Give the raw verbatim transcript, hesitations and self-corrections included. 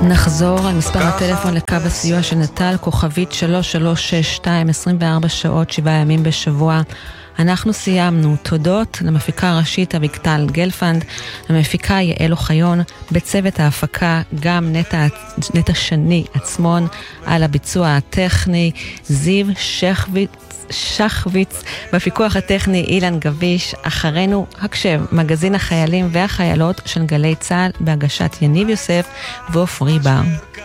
נחזור על מספר הטלפון לקו הסיוע של נטל, כוכבית שלוש שלוש שש שתיים, עשרים וארבע שעות, שבעה ימים בשבוע. אנחנו סיימנו. תודות למפיקה הראשית אביגדל גלפנד, למפיקה יעל אוחיון, בצוות ההפקה גם נטע, נטע שני עצמון, על הביצוע הטכני זיו שחוויץ, שחוויץ, בפיקוח הטכני אילן גביש. אחרינו הקשב, מגזין החיילים והחיילות של גלי צהל, בהגשת יניב יוסף ועופרי בר.